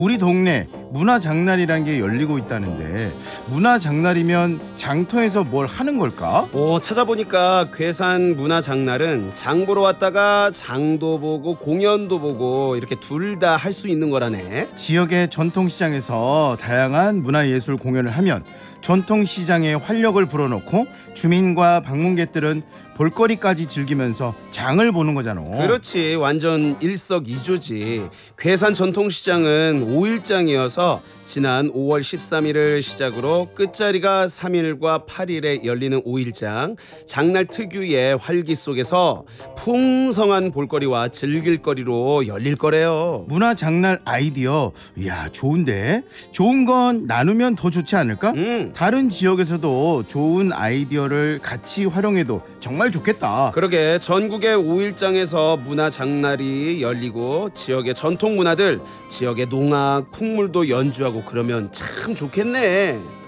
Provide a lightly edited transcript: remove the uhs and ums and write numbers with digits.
우리 동네 문화장날이란 게 열리고 있다는데 문화장날이면 장터에서 뭘 하는 걸까? 찾아보니까 괴산 문화장날은 장 보러 왔다가 장도 보고 공연도 보고 이렇게 둘 다 할 수 있는 거라네. 지역의 전통시장에서 다양한 문화예술 공연을 하면 전통시장의 활력을 불어넣고 주민과 방문객들은 볼거리까지 즐기면서 장을 보는 거잖아. 그렇지, 완전 일석이조지. 괴산 전통시장은 5일장이어서 지난 5월 13일을 시작으로 끝자리가 3일과 8일에 열리는 5일장. 장날 특유의 활기 속에서 풍성한 볼거리와 즐길거리로 열릴 거래요. 문화장날 아이디어, 이야 좋은데? 좋은 건 나누면 더 좋지 않을까? 다른 지역에서도 좋은 아이디어를 같이 활용해도 정말 좋겠다. 그러게, 전국의 5일장에서 문화장날이 열리고 지역의 전통 문화들, 지역의 농악, 풍물도 연주하고 그러면 참 좋겠네.